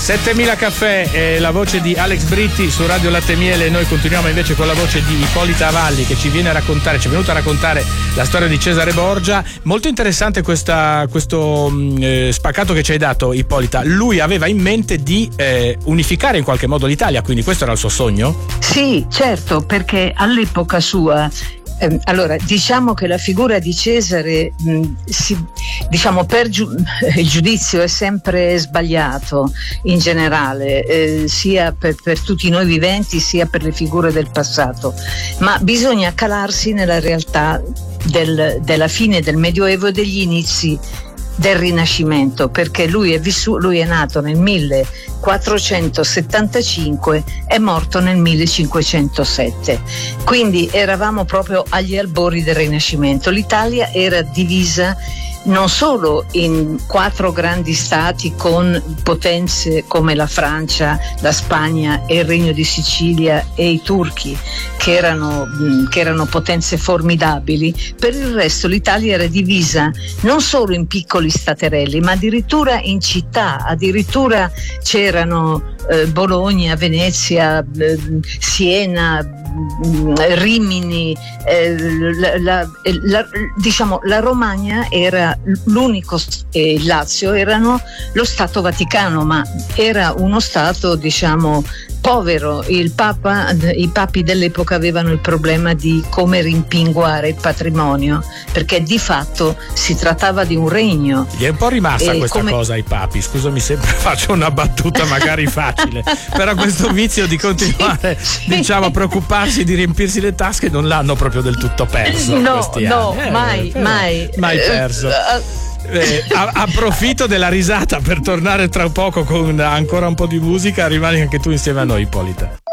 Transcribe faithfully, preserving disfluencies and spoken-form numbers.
settemila caffè è la voce di Alex Britti su Radio Latte e Miele. Noi continuiamo invece con la voce di Ippolita Avalli, che ci viene a raccontare, ci è venuto a raccontare la storia di Cesare Borgia. Molto interessante questa, questo eh, spaccato che ci hai dato, Ippolita. Lui aveva in mente di eh, unificare in qualche modo l'Italia, quindi questo era il suo sogno? Sì, certo, perché all'epoca sua Eh, allora, diciamo che la figura di Cesare, mh, si, diciamo, per giu- il giudizio è sempre sbagliato in generale, eh, sia per, per tutti noi viventi sia per le figure del passato, ma bisogna calarsi nella realtà del, della fine del Medioevo e degli inizi del Rinascimento, perché lui è, vissu- lui è nato nel millequattrocentosettantacinque, è morto nel millecinquecentosette, quindi eravamo proprio agli albori del Rinascimento. L'Italia era divisa non solo in quattro grandi stati con potenze come la Francia, la Spagna e il Regno di Sicilia e i turchi, che erano, che erano potenze formidabili. Per il resto l'Italia era divisa non solo in piccoli staterelli, ma addirittura in città. Addirittura c'erano eh, Bologna, Venezia, eh, Siena, Rimini, eh, la, la, la, diciamo la Romagna era l'unico, e il Lazio erano lo Stato Vaticano, ma era uno Stato, diciamo, povero. Il Papa, i papi dell'epoca avevano il problema di come rimpinguare il patrimonio, perché di fatto si trattava di un regno. Gli è un po' rimasta e questa come... cosa ai papi, scusami se faccio una battuta magari facile, però questo vizio di continuare sì, diciamo a preoccuparsi di riempirsi le tasche non l'hanno proprio del tutto perso. No, no, eh, mai, però, mai mai perso. Eh, a- approfitto della risata per tornare tra poco con ancora un po' di musica. Rimani anche tu insieme a noi, Ippolita.